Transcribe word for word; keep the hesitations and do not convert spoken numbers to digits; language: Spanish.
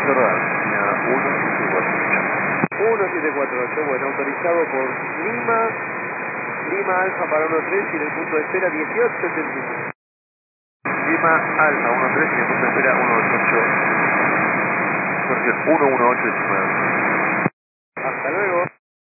rodar. uno siete cuatro ocho. uno siete cuatro ocho, bueno, autorizado por Lima, Lima Alfa para uno tres y en el punto de espera dieciocho setenta y cinco. Lima Alfa uno tres y el punto de espera uno ocho. Corrección uno uno ocho diecinueve. Hasta luego.